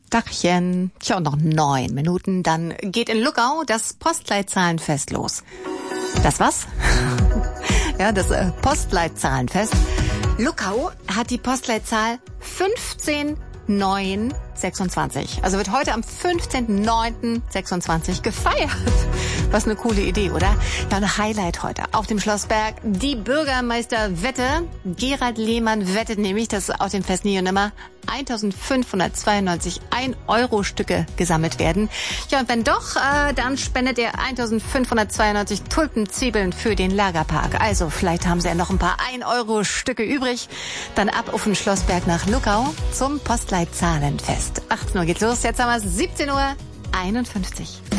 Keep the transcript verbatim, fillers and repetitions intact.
Dachchen. Tja, und noch neun Minuten, dann geht in Luckau das Postleitzahlenfest los. Das was? Ja, das äh, Postleitzahlenfest. Luckau hat die Postleitzahl fünfzehn neun sechsundzwanzig. Also wird heute am fünfzehnten neunten sechsundzwanzig gefeiert. Was eine coole Idee, oder? Ja, ein Highlight heute auf dem Schlossberg. Die Bürgermeisterwette. Gerald Lehmann wettet nämlich, dass auf dem Fest nie und nimmer eintausendfünfhundertzweiundneunzig ein-Euro-Stücke gesammelt werden. Ja, und wenn doch, äh, dann spendet er eintausendfünfhundertzweiundneunzig Tulpenzwiebeln für den Lagerpark. Also vielleicht haben sie ja noch ein paar ein-Euro-Stücke übrig. Dann ab auf den Schlossberg nach Luckau zum Postleitzahlenfest. achtzehn Uhr geht's los, jetzt haben wir es siebzehn Uhr einundfünfzig.